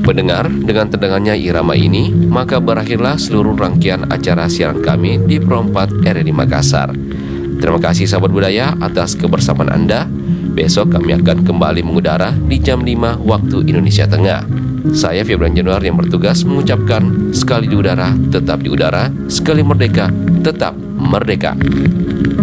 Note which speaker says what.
Speaker 1: Pendengar, dengan terdengarnya irama ini, maka berakhirlah seluruh rangkaian acara siaran kami di Pro 4 RRI Makassar. Terima kasih sahabat budaya atas kebersamaan Anda. Besok kami akan kembali mengudara di jam 5 waktu Indonesia Tengah. Saya Febran Januar yang bertugas mengucapkan sekali di udara, tetap di udara, sekali merdeka, tetap merdeka.